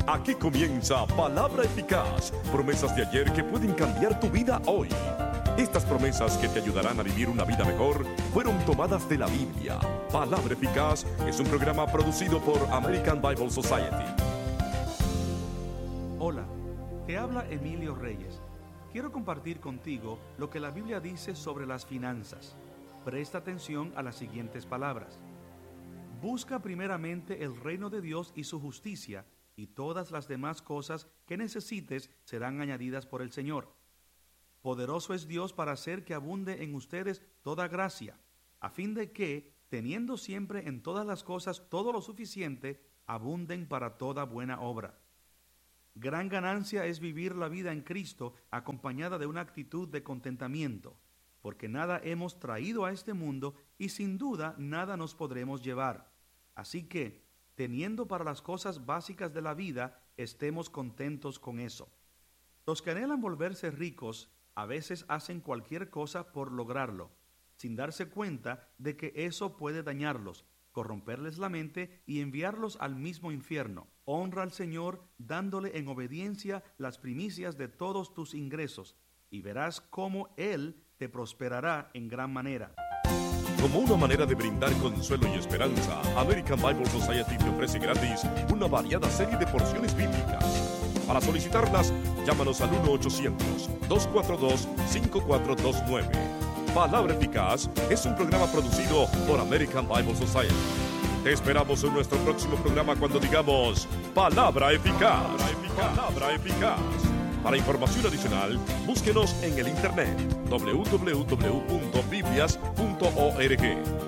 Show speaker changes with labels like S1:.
S1: Aquí comienza Palabra Eficaz, promesas de ayer que pueden cambiar tu vida hoy. Estas promesas que te ayudarán a vivir una vida mejor fueron tomadas de la Biblia. Palabra Eficaz es un programa producido por American Bible Society.
S2: Hola, te habla Emilio Reyes. Quiero compartir contigo lo que la Biblia dice sobre las finanzas. Presta atención a las siguientes palabras. Busca primeramente el reino de Dios y su justicia, y todas las demás cosas que necesites serán añadidas por el Señor. Poderoso es Dios para hacer que abunde en ustedes toda gracia, a fin de que, teniendo siempre en todas las cosas todo lo suficiente, abunden para toda buena obra. Gran ganancia es vivir la vida en Cristo acompañada de una actitud de contentamiento, porque nada hemos traído a este mundo y sin duda nada nos podremos llevar. Así que, teniendo para las cosas básicas de la vida, estemos contentos con eso. Los que anhelan volverse ricos a veces hacen cualquier cosa por lograrlo, sin darse cuenta de que eso puede dañarlos, corromperles la mente y enviarlos al mismo infierno. Honra al Señor dándole en obediencia las primicias de todos tus ingresos, y verás cómo Él te prosperará en gran manera.
S1: Como una manera de brindar consuelo y esperanza, American Bible Society te ofrece gratis una variada serie de porciones bíblicas. Para solicitarlas, llámanos al 1-800-242-5429. Palabra Eficaz es un programa producido por American Bible Society. Te esperamos en nuestro próximo programa cuando digamos Palabra Eficaz. Palabra Eficaz. Para información adicional, búsquenos en el internet www.biblias.org.